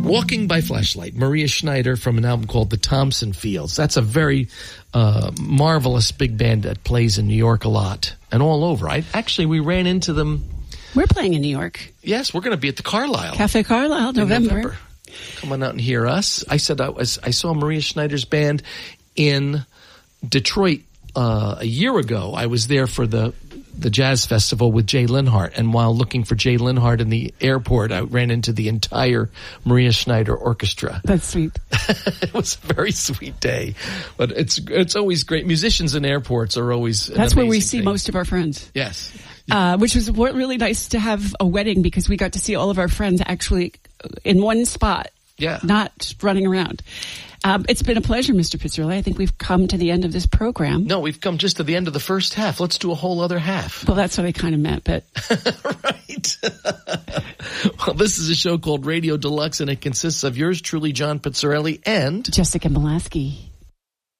Walking by Flashlight, Maria Schneider from an album called The Thompson Fields. That's a very marvelous big band that plays in New York a lot and all over. We ran into them. We're playing in New York. Yes, we're going to be at the Carlisle. Cafe Carlisle, November. Come on out and hear us. I saw Maria Schneider's band in Detroit a year ago. I was there for the jazz festival with Jay Linhart, and while looking for Jay Linhart in the airport, I ran into the entire Maria Schneider orchestra. That's sweet. It was a very sweet day, but it's always great. Musicians in airports are always that's where we see most of our friends. Yes. Which was really nice to have a wedding because we got to see all of our friends actually in one spot. Yeah. Not running around. It's been a pleasure, Mr. Pizzarelli. I think we've come to the end of this program. No, we've come just to the end of the first half. Let's do a whole other half. Well, that's what I kind of meant, but... Right. Well, this is a show called Radio Deluxe, and it consists of yours truly, John Pizzarelli, and... Jessica Molaski.